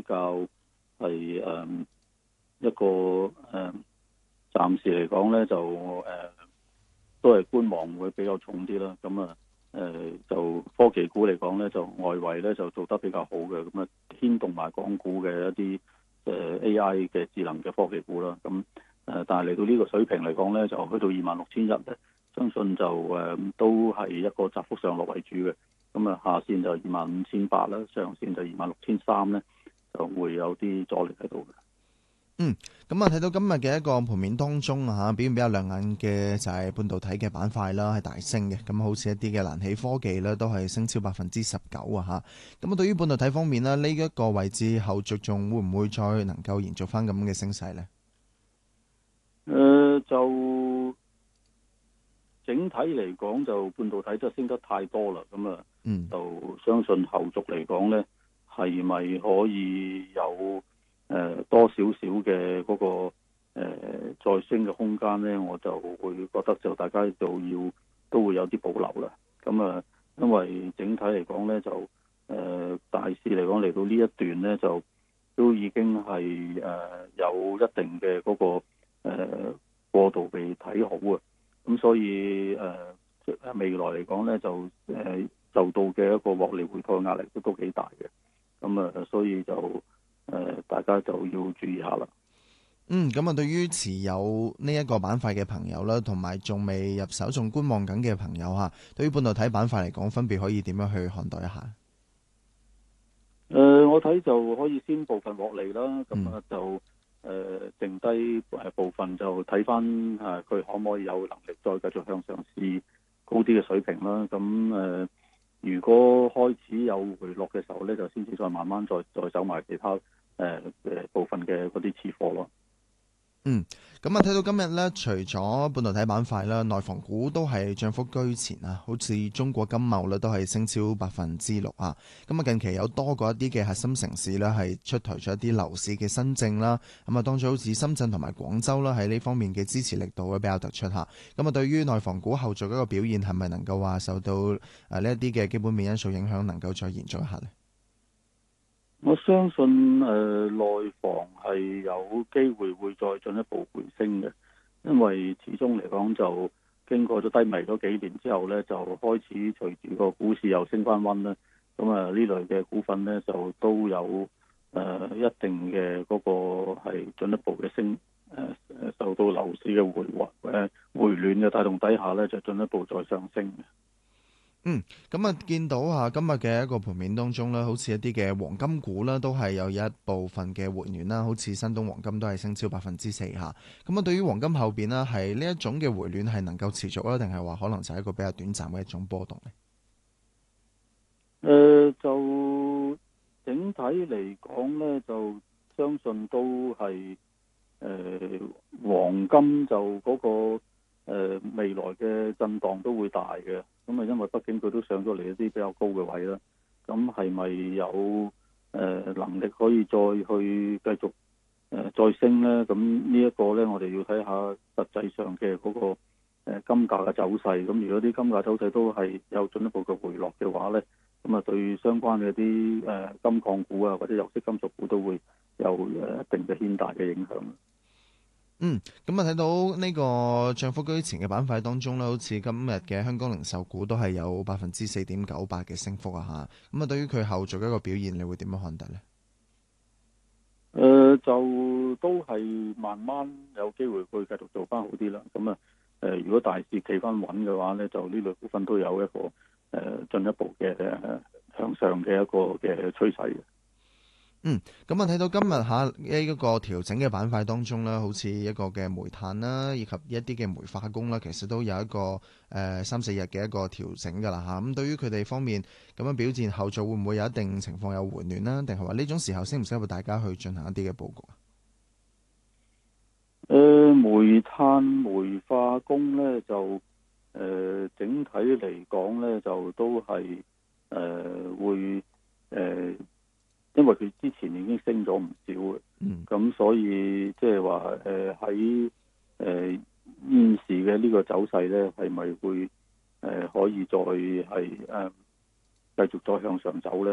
較係一個暫時嚟講咧就都係觀望會比較重啲啦。咁就科技股嚟講咧，就外圍咧就做得比較好嘅，咁牽動埋港股嘅一啲AI 嘅智能嘅科技股啦。咁但係嚟到呢個水平嚟講咧，就去到26,100咧，相信就都係一個窄幅上落為主嘅。咁下線就25,800啦，上線就26,300咧，就會有啲阻力喺度嘅。 咁睇到今日嘅一個盤面當中表現比較亮眼嘅就係半導體嘅板塊啦，係大升嘅。咁好似一啲嘅燃氣科技咧，都係升超19%啊嚇。咁對於半導體方面呢，呢一個位置後續仲會唔會再能夠延續翻咁嘅升勢呢？ 就整體嚟講，就半導體真係升得太多啦。咁就相信後續嚟講呢，係咪可以有多少少嘅嗰個再升嘅空間呢？我就會覺得就大家都會有啲保留啦。咁因為整體嚟講呢，就大市嚟講嚟到呢一段呢，就都已經係有一定嘅嗰個過度被睇好啊。咁所以未來嚟講呢，就受到嘅一個獲利回吐嘅壓力都幾大嘅。咁所以就大家就要注意下啦。 咁對於持有呢一個板塊嘅朋友啦，同埋仲未入手仲觀望緊嘅朋友嚇，對於半導體板塊嚟講，分別可以點樣去看待一下？ 我睇就可以先部分獲利啦。咁就剩低部分就睇翻佢可唔可以有能力再繼續向上試高啲嘅水平啦。咁如果開始有回落嘅時候咧，就先至再慢慢再走埋其他部分嘅嗰啲持貨咯。 咁睇到今日咧，除咗半導體板塊啦，內房股都係漲幅居前啊，好似中國金茂咧都係升超6%啊。咁近期有多過一啲嘅核心城市咧係出台咗一啲樓市嘅新政啦。咁當中好似深圳同埋廣州啦，喺呢方面嘅支持力度會比較突出嚇。咁對於內房股後續嗰個表現係咪能夠話受到呢一啲嘅基本面因素影響，能夠再延續一下呢？ 我相信內房係有機會會再進一步回升嘅，因為始終嚟講就經過咗低迷咗幾年之後呢，就開始隨住個股市又升翻溫啦。咁呢類嘅股份呢，就都有一定嘅嗰個係進一步嘅升，受到樓市嘅回暖嘅帶動底下呢，就進一步再上升嘅。 見到今日嘅一個盤面當中咧，好似一啲嘅黃金股啦，都係有一部分嘅回暖啦，好似新東黃金都係升超4%嚇。咁對於黃金後邊呢，係呢一種嘅回暖係能夠持續啦，定係話可能就係一個比較短暫嘅一種波動呢？ 就整體嚟講呢，就相信都係黃金就嗰個未來嘅震盪都會大嘅。咁因為畢竟佢都上咗嚟一啲比較高嘅位啦，咁係咪有能力可以再去繼續再升呢？咁呢一個呢，我哋要睇下實際上嘅嗰個金價嘅走勢。咁如果啲金價走勢都係有進一步嘅回落嘅話呢，咁對相關嘅啲金礦股啊或者有色金屬股都會有一定嘅牽大嘅影響。 睇到呢個漲幅居前嘅板塊當中咧，好似今日嘅香港零售股都係有4.98%嘅升幅啊嚇。對於佢後續一個表現，你會點樣看待呢？ 就都係慢慢有機會會繼續做翻好啲啦。咁如果大市企翻穩嘅話呢，就呢類股份都有一個進一步嘅向上嘅一個嘅趨勢嘅。 睇到今日喺一個調整嘅板塊當中咧，好似一個嘅煤炭啦，以及一啲嘅煤化工啦，其實都有一個3-4日嘅一個調整噶啦嚇。咁對於佢哋方面咁樣表現，後續會唔會有一定情況有回暖啦？定係話呢種時候適唔適合大家去進行一啲嘅佈局啊？ 煤炭、煤化工咧就整體嚟講咧就都係會因為佢之前已經升咗唔少嘅，咁所以即係話喺現時嘅呢個走勢咧，係咪會可以再係繼續再向上走咧？